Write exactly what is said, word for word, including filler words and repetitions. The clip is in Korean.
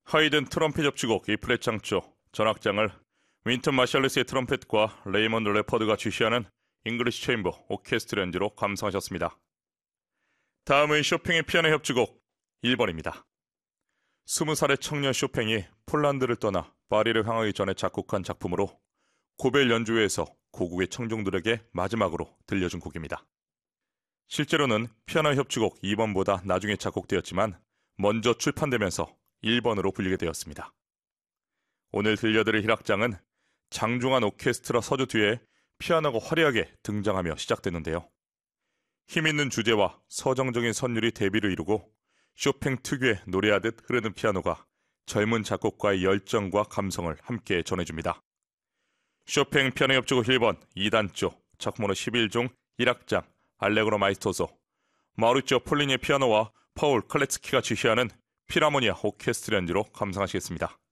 하이든 트럼펫 협주곡 이 플랫 장조 전악장을 윈턴 마샬리스의 트럼펫과 레이먼드 레퍼드가 주시하는 잉글리시 체인버 오케스트라 연주로 감상하셨습니다. 다음은 쇼팽의 피아노 협주곡 일 번입니다. 스무 살의 청년 쇼팽이 폴란드를 떠나 파리를 향하기 전에 작곡한 작품으로 고벨 연주회에서 고국의 청중들에게 마지막으로 들려준 곡입니다. 실제로는 피아노 협주곡 이 번보다 나중에 작곡되었지만 먼저 출판되면서 일 번으로 불리게 되었습니다. 오늘 들려드릴 희락장은 장중한 오케스트라 서주 뒤에 피아노가 화려하게 등장하며 시작되는데요. 힘있는 주제와 서정적인 선율이 대비를 이루고 쇼팽 특유의 노래하듯 흐르는 피아노가 젊은 작곡가의 열정과 감성을 함께 전해줍니다. 쇼팽 피아노 협주곡 일 번 이 단조 작품번호 십일 중 일 악장 알레그로 마이스토소 마우리치오 폴리니의 피아노와 파울 클레츠키가 지휘하는 필하모니아 오케스트라 연주로 감상하시겠습니다.